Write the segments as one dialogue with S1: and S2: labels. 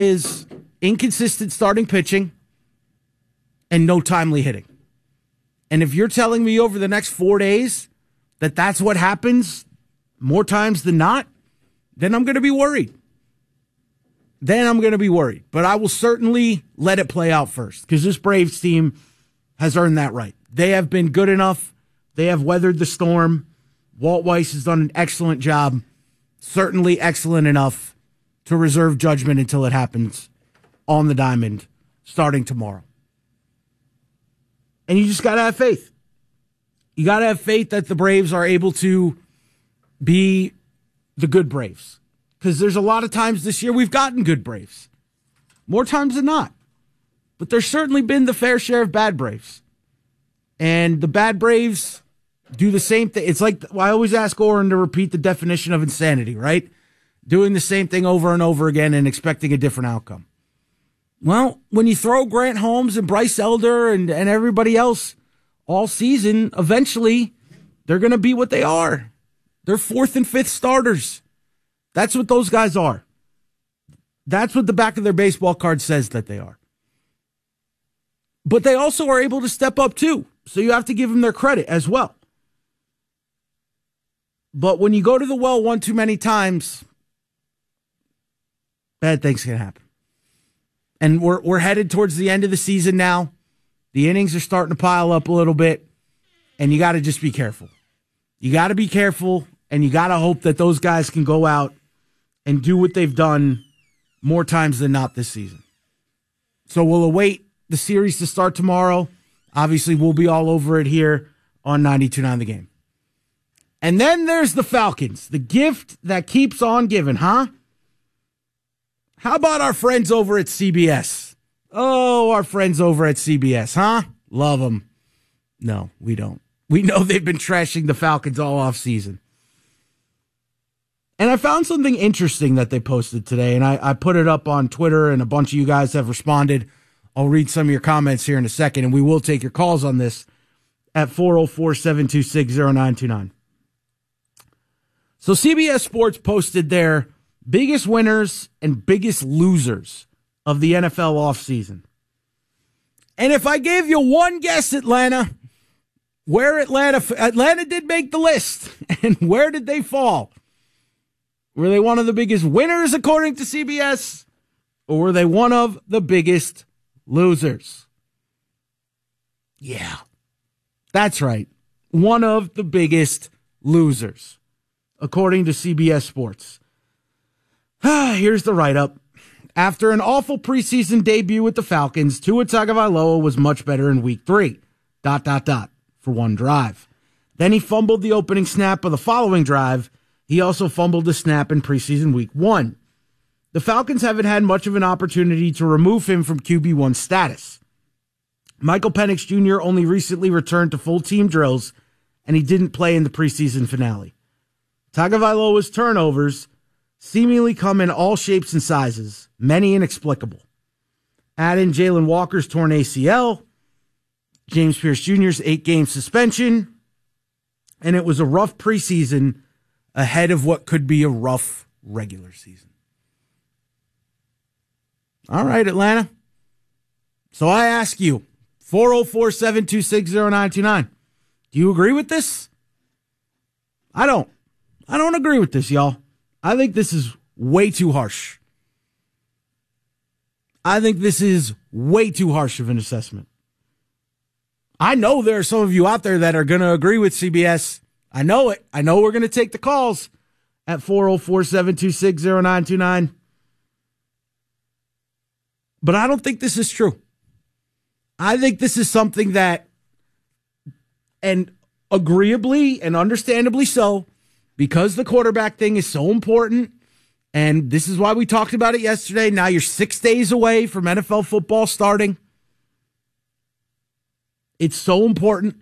S1: is inconsistent starting pitching and no timely hitting. And if you're telling me over the next 4 days that that's what happens more times than not, then I'm going to be worried. But I will certainly let it play out first because this Braves team has earned that right. They have been good enough. They have weathered the storm. Walt Weiss has done an excellent job, certainly excellent enough to reserve judgment until it happens on the diamond starting tomorrow. And you just got to have faith. You got to have faith that the Braves are able to be the good Braves. Because there's a lot of times this year we've gotten good Braves. More times than not. But there's certainly been the fair share of bad Braves. And the bad Braves do the same thing. It's like, I always ask Oren to repeat the definition of insanity, right? Doing the same thing over and over again and expecting a different outcome. Well, when you throw Grant Holmes and Bryce Elder and everybody else all season, eventually they're going to be what they are. They're fourth and fifth starters. That's what those guys are. That's what the back of their baseball card says that they are. But they also are able to step up too. So you have to give them their credit as well. But when you go to the well one too many times, bad things can happen. And we're headed towards the end of the season now. The innings are starting to pile up a little bit. And you got to just be careful. You got to be careful. And you got to hope that those guys can go out and do what they've done more times than not this season. So we'll await the series to start tomorrow. Obviously, we'll be all over it here on 92.9 The Game. And then there's the Falcons, the gift that keeps on giving, huh? How about our friends over at CBS? Oh, our friends over at CBS, huh? Love them. No, we don't. We know they've been trashing the Falcons all off season. And I found something interesting that they posted today, and I put it up on Twitter, and a bunch of you guys have responded. I'll read some of your comments here in a second, and we will take your calls on this at 404-726-0929. So CBS Sports posted their biggest winners and biggest losers of the NFL offseason. And if I gave you one guess, Atlanta, where Atlanta did make the list, and where did they fall? Were they one of the biggest winners according to CBS, or were they one of the biggest losers? Yeah, that's right. One of the biggest losers, according to CBS Sports. Here's the write-up. After an awful preseason debut with the Falcons, Tua Tagovailoa was much better in week 3. ... for one drive. Then he fumbled the opening snap of the following drive. He also fumbled the snap in preseason week 1. The Falcons haven't had much of an opportunity to remove him from QB1 status. Michael Penix Jr. only recently returned to full team drills, and he didn't play in the preseason finale. Tagovailoa's turnovers seemingly come in all shapes and sizes, many inexplicable. Add in Jalen Walker's torn ACL, James Pierce Jr.'s 8-game suspension, and it was a rough preseason ahead of what could be a rough regular season. All right, Atlanta. So I ask you, 404-726-0929, do you agree with this? I don't. I don't agree with this, y'all. I think this is way too harsh. I think this is way too harsh of an assessment. I know there are some of you out there that are going to agree with CBS. I know it. I know we're going to take the calls at 404-726-0929. But I don't think this is true. I think this is something that, and agreeably and understandably so, because the quarterback thing is so important, and this is why we talked about it yesterday. Now you're 6 days away from NFL football starting. It's so important,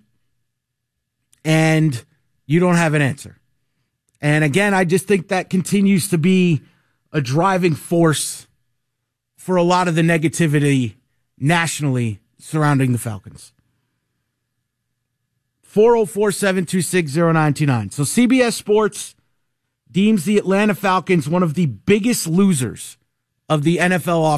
S1: and you don't have an answer. And again, I just think that continues to be a driving force for a lot of the negativity nationally surrounding the Falcons. 404-726-0929. So CBS Sports deems the Atlanta Falcons one of the biggest losers of the NFL